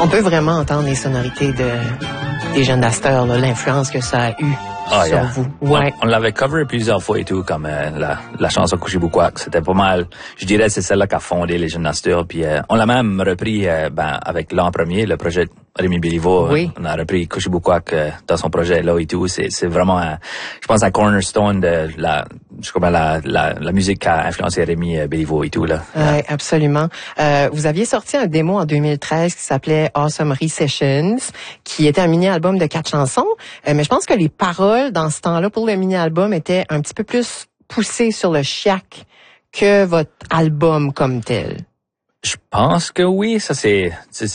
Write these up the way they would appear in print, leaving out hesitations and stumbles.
On peut vraiment entendre les sonorités des jeunes d'Astor, l'influence que ça a eu sur vous. Ouais. On l'avait cover plusieurs fois et tout, comme la chanson Kushibukwak. C'était pas mal. Je dirais c'est celle-là qui a fondé les jeunes d'Astor. Puis on l'a même repris avec l'an premier, le projet Rémi Béliveau. Oui. On a repris Kushibukwak dans son projet là et tout. C'est vraiment, je pense, un cornerstone de la musique qui a influencé Rémi Béliveau et tout là. Oui, absolument. Vous aviez sorti un démo en 2013 qui s'appelait Awesome Recessions, qui était un mini-album de 4 chansons. Mais je pense que les paroles dans ce temps-là pour le mini-album étaient un petit peu plus poussées sur le chiac que votre album comme tel. Je pense que oui, ça c'est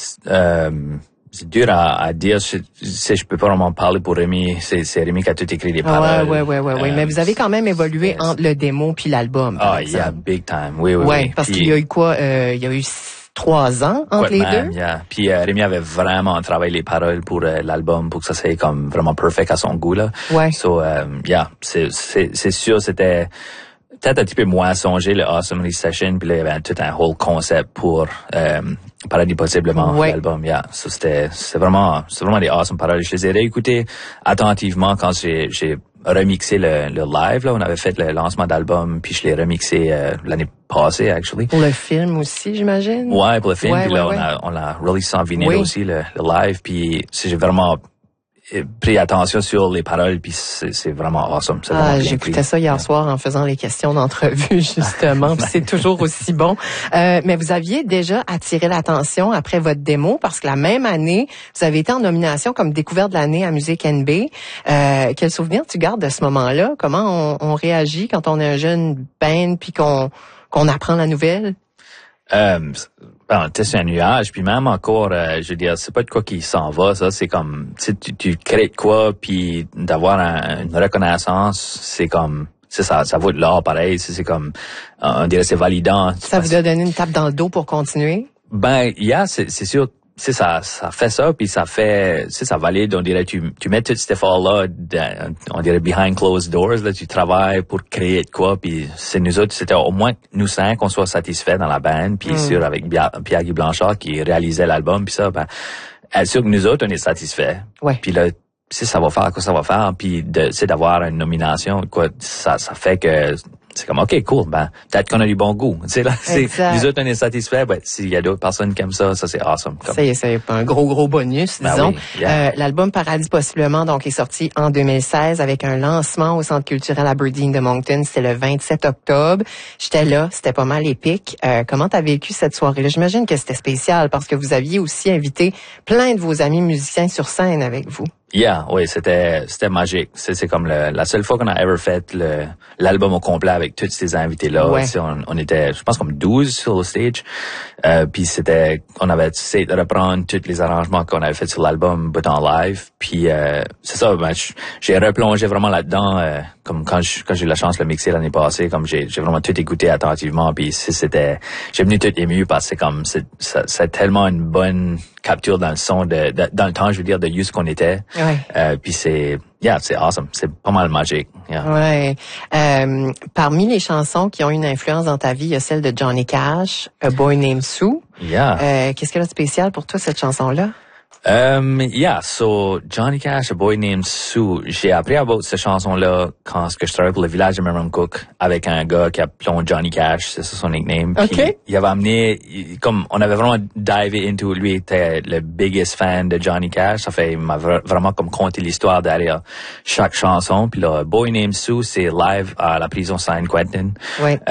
dur à dire. Je peux pas vraiment parler pour Rémi. C'est Rémi qui a tout écrit les paroles. Ouais. Mais vous avez quand même évolué entre le démo puis l'album. Yeah, big time. Oui. Parce qu'il y a eu quoi? Il y a eu 3 ans entre les deux. Yeah. Puis Rémi avait vraiment travaillé les paroles pour l'album pour que ça soit comme vraiment perfect à son goût là. Ouais. So c'est sûr c'était peut-être un petit peu moins songé le Awesome Recession, puis là il y avait tout un whole concept pour Paradis Possiblement l'album. Yeah. So c'est vraiment des awesome paroles. Je les ai réécoutées attentivement quand j'ai remixé le live là. On avait fait le lancement d'album, puis je l'ai remixé l'année passée actually. Pour le film aussi, j'imagine. Ouais, pour le film. Puis là on l'a release en vinyle aussi le live. Puis j'ai vraiment pris attention sur les paroles, puis c'est vraiment awesome. J'écoutais ça hier soir en faisant les questions d'entrevue, justement, puis c'est toujours aussi bon. Mais vous aviez déjà attiré l'attention après votre démo, parce que la même année, vous avez été en nomination comme découverte de l'année à Musique NB. Quel souvenir tu gardes de ce moment-là? Comment on réagit quand on est un jeune band, puis qu'on apprend la nouvelle? T'es sur un nuage, puis même encore, je veux dire, c'est pas de quoi qui s'en va, ça, c'est comme, tu crées de quoi, puis d'avoir une reconnaissance, c'est comme, c'est ça vaut de l'or pareil, c'est comme, on dirait c'est validant. Ça vous a donné une tape dans le dos pour continuer? C'est sûr. C'est ça fait ça, puis ça valide, on dirait, tu mets tout cet effort-là, on dirait behind closed doors, là, tu travailles pour créer de quoi, puis c'est nous autres, c'était au moins nous 5 qu'on soit satisfaits dans la band, puis sûr avec Pierre-Guy Blanchard qui réalisait l'album, puis ça, sûr que nous autres, on est satisfaits. Ouais. Puis là, si ça va faire, quoi ça va faire, puis d'avoir une nomination, quoi, ça fait que c'est comme, OK, cool, peut-être qu'on a du bon goût. Tu sais, là, nous autres, on est satisfaits, s'il y a d'autres personnes qui aiment ça, c'est awesome. C'est un gros bonus, disons. Oui, yeah. L'album Paradis Possiblement, donc, est sorti en 2016 avec un lancement au Centre culturel Aberdeen de Moncton. C'était le 27 octobre. J'étais là, c'était pas mal épique. Comment t'as vécu cette soirée-là? J'imagine que c'était spécial parce que vous aviez aussi invité plein de vos amis musiciens sur scène avec vous. Yeah, oui, c'était magique. C'est comme la seule fois qu'on a ever fait l'album au complet avec tous ces invités-là. Ouais. On était, je pense, comme 12 sur le stage. Puis on avait essayé de reprendre tous les arrangements qu'on avait fait sur l'album, but en live. Puis c'est ça, j'ai replongé vraiment là-dedans, comme quand j'ai eu la chance de le mixer l'année passée, comme j'ai vraiment tout écouté attentivement. Puis j'ai venu tout ému parce que c'est tellement une bonne capture dans le son dans le temps, je veux dire, de ce qu'on était. Ouais. Puis c'est awesome. C'est pas mal magique. Yeah. Ouais. Parmi les chansons qui ont une influence dans ta vie, il y a celle de Johnny Cash, A Boy Named Sue. Yeah. Qu'est-ce qu'elle a de spécial pour toi, cette chanson-là? So Johnny Cash, A Boy Named Sue, j'ai appris à cette chanson-là quand je travaillais pour le village de Memramcook avec un gars qui appelait Johnny Cash, c'est ça son nickname. Okay. Puis il avait amené, comme on avait vraiment divé into, lui était le biggest fan de Johnny Cash, ça fait, il m'a vraiment comme conté l'histoire derrière chaque chanson. Puis là, A Boy Named Sue, c'est live à la prison San Quentin. Ouais.